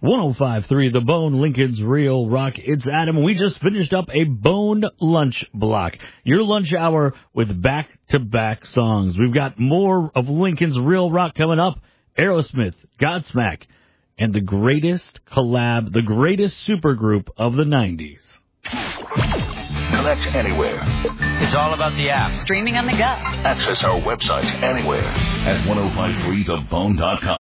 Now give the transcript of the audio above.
105.3 The Bone, Lincoln's Real Rock. It's Adam. We just finished up a Bone lunch block. Your lunch hour with back-to-back songs. We've got more of Lincoln's Real Rock coming up. Aerosmith, Godsmack, and the greatest collab, the greatest supergroup of the 90s. Connect anywhere. It's all about the app. Streaming on the go. Access our website anywhere at 1053thebone.com.